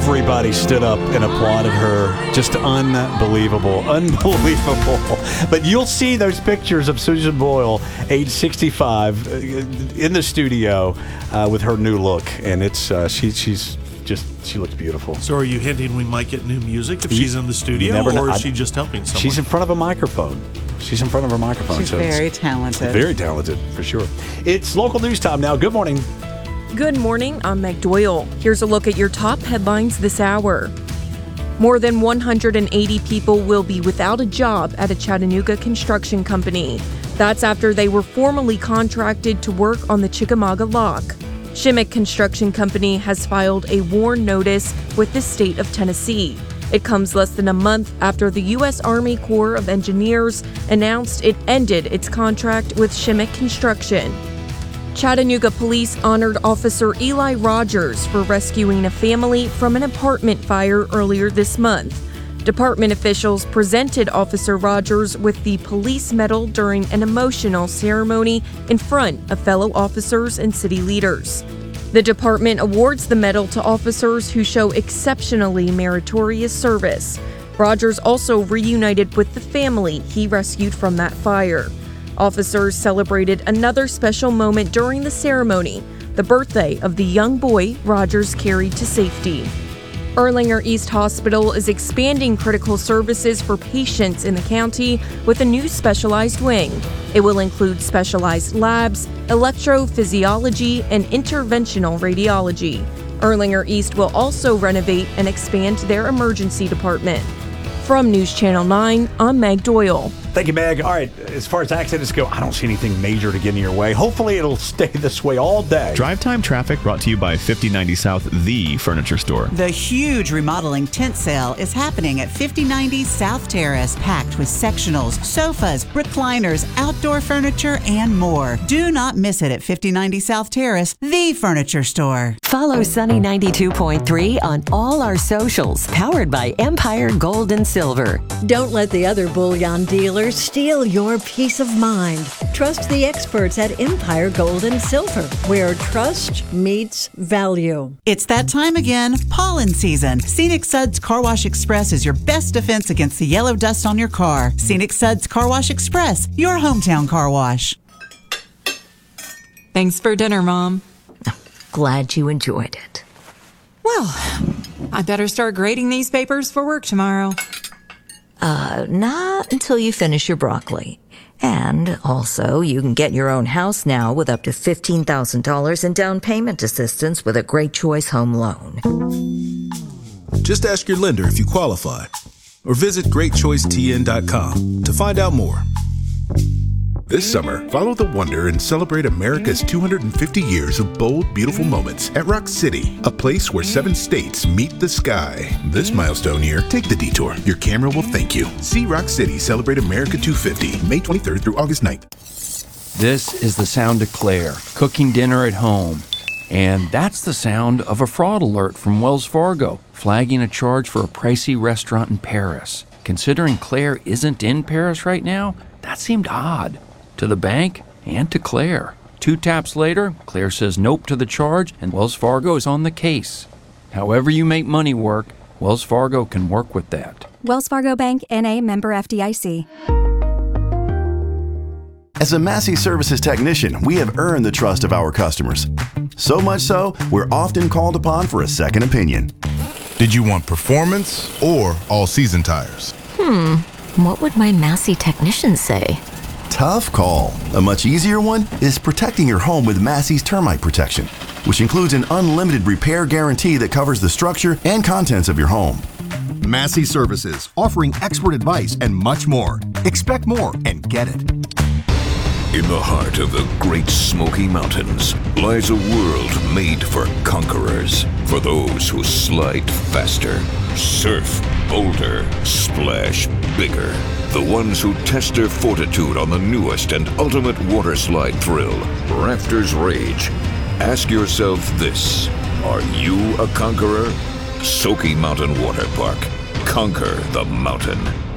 Everybody stood up and applauded her. Just unbelievable. But you'll see those pictures of Susan Boyle, age 65, in the studio with her new look. And it's she looks beautiful. So are you hinting we might get new music if she's in the studio, or is she just helping someone? She's in front of a microphone. She's very talented. Very talented, for sure. It's local news time now. Good morning. Good morning, I'm Meg Doyle. Here's a look at your top headlines this hour. More than 180 people will be without a job at a Chattanooga construction company. That's after they were formally contracted to work on the Chickamauga Lock. Shimmick Construction Company has filed a WARN notice with the state of Tennessee. It comes less than a month after the U.S. Army Corps of Engineers announced it ended its contract with Shimmick Construction. Chattanooga police honored Officer Eli Rogers for rescuing a family from an apartment fire earlier this month. Department officials presented Officer Rogers with the police medal during an emotional ceremony in front of fellow officers and city leaders. The department awards the medal to officers who show exceptionally meritorious service. Rogers also reunited with the family he rescued from that fire. Officers celebrated another special moment during the ceremony, the birthday of the young boy Rogers carried to safety. Erlanger East Hospital is expanding critical services for patients in the county with a new specialized wing. It will include specialized labs, electrophysiology, and interventional radiology. Erlanger East will also renovate and expand their emergency department. From News Channel 9, I'm Meg Doyle. Thank you, Meg. All right, as far as accidents go, I don't see anything major to get in your way. Hopefully, it'll stay this way all day. Drive Time Traffic brought to you by 5090 South, the furniture store. The huge remodeling tent sale is happening at 5090 South Terrace, packed with sectionals, sofas, recliners, outdoor furniture, and more. Do not miss it at 5090 South Terrace, the furniture store. Follow Sunny 92.3 on all our socials, powered by Empire Gold and Silver. Don't let the other bullion dealers steal your peace of mind. Trust the experts at Empire Gold and Silver, where trust meets value. It's that time again, pollen season. Scenic Suds Car Wash Express is your best defense against the yellow dust on your car. Scenic Suds Car Wash Express, your hometown car wash. Thanks for dinner, Mom. Glad you enjoyed it. Well, I better start grading these papers for work tomorrow. Not until you finish your broccoli. And also, you can get your own house now with up to $15,000 in down payment assistance with a Great Choice Home Loan. Just ask your lender if you qualify, or visit GreatChoiceTN.com to find out more. This summer, follow the wonder and celebrate America's 250 years of bold, beautiful moments at Rock City, a place where 7 states meet the sky. This milestone year, take the detour. Your camera will thank you. See Rock City celebrate America 250, May 23rd through August 9th. This is the sound of Claire, cooking dinner at home. And that's the sound of a fraud alert from Wells Fargo, flagging a charge for a pricey restaurant in Paris. Considering Claire isn't in Paris right now, that seemed odd. To the bank and to Claire. 2 taps later, Claire says nope to the charge, and Wells Fargo is on the case. However you make money work, Wells Fargo can work with that. Wells Fargo Bank, N.A., member FDIC. As a Massey Services technician, we have earned the trust of our customers. So much so, we're often called upon for a second opinion. Did you want performance or all-season tires? What would my Massey technician say? Tough call. A much easier one is protecting your home with Massey's termite protection, which includes an unlimited repair guarantee that covers the structure and contents of your home. Massey Services, offering expert advice and much more. Expect more and get it. In the heart of the Great Smoky Mountains lies a world made for conquerors, for those who slide faster, surf bolder, splash bigger. The ones who test their fortitude on the newest and ultimate water slide thrill, Rafters Rage. Ask yourself this: are you a conqueror? Smoky Mountain Water Park. Conquer the mountain.